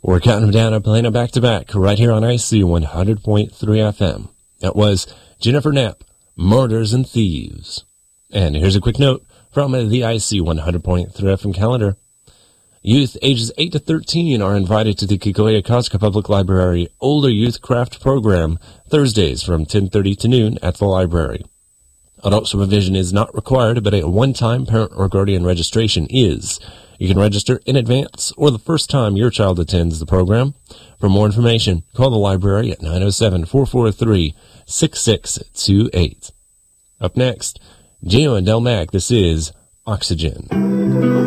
We're counting them down and playing them back to back right here on IC 100.3 FM. That was Jennifer Knapp, Murders and Thieves. And here's a quick note from the IC 100.3 FM calendar. Youth ages 8 to 13 are invited to the Kekolia-Kostka Public Library Older Youth Craft Program Thursdays from 10:30 to noon at the library. Adult supervision is not required, but a one-time parent or guardian registration is. You can register in advance or the first time your child attends the program. For more information, call the library at 907-443-6628. Up next, Gio and Del Mac, this is Oxygen.